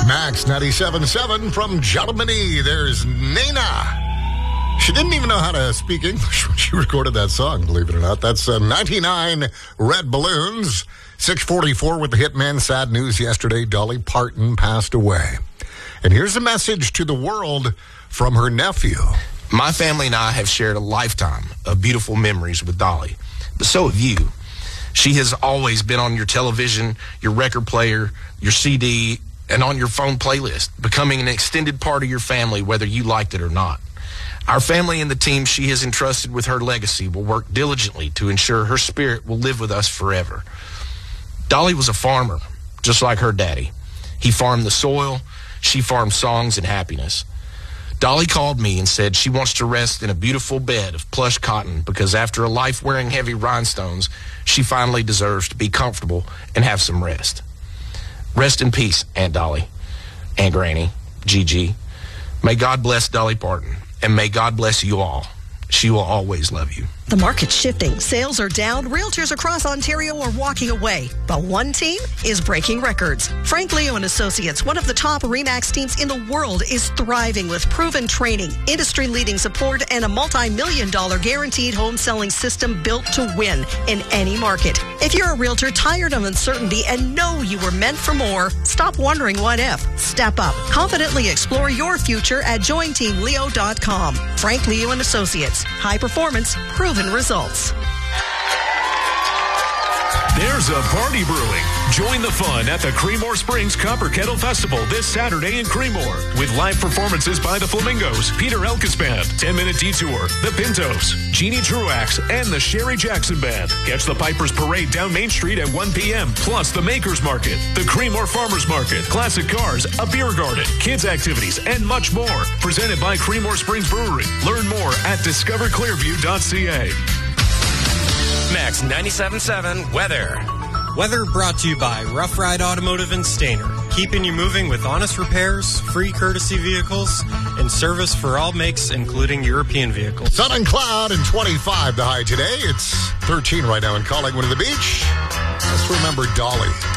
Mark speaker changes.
Speaker 1: Max 97.7 from Germany. There's Nena. She didn't even know how to speak English when she recorded that song, believe it or not. That's 99 Red Balloons. 6:44 with the Hitman. Sad news yesterday. Dolly Parton passed away. And here's a message to the world from her nephew.
Speaker 2: My family and I have shared a lifetime of beautiful memories with Dolly, but so have you. She has always been on your television, your record player, your CD, and on your phone playlist, becoming an extended part of your family, whether you liked it or not. Our family and the team she has entrusted with her legacy will work diligently to ensure her spirit will live with us forever. Dolly was a farmer, just like her daddy. He farmed the soil, she farmed songs and happiness. Dolly called me and said she wants to rest in a beautiful bed of plush cotton because after a life wearing heavy rhinestones, she finally deserves to be comfortable and have some rest. Rest in peace, Aunt Dolly, Aunt Granny, Gigi. May God bless Dolly Parton, and may God bless you all. She will always love you.
Speaker 3: The market's shifting. Sales are down. Realtors across Ontario are walking away. But one team is breaking records. Frank Leo and Associates, one of the top RE/MAX teams in the world, is thriving with proven training, industry-leading support, and a multi-million-dollar guaranteed home selling system built to win in any market. If you're a realtor tired of uncertainty and know you were meant for more, stop wondering what if. Step up. Confidently explore your future at jointeamleo.com. Frank Leo and Associates. High performance, proven results.
Speaker 4: There's a party brewing. Join the fun at the Creemore Springs Copper Kettle Festival this Saturday in Creemore with live performances by the Flamingos, Peter Elkis Band, 10-Minute Detour, the Pintos, Jeannie Truax, and the Sherry Jackson Band. Catch the Pipers Parade down Main Street at 1 p.m., plus the Makers Market, the Creemore Farmers Market, classic cars, a beer garden, kids activities, and much more. Presented by Creemore Springs Brewery. Learn more at discoverclearview.ca.
Speaker 5: Max 97.7 Weather.
Speaker 6: Weather brought to you by Rough Ride Automotive and Stainer. Keeping you moving with honest repairs, free courtesy vehicles, and service for all makes, including European vehicles.
Speaker 1: Sun and cloud and 25 the high today. It's 13 right now in Collingwood to the beach. Let's remember Dolly.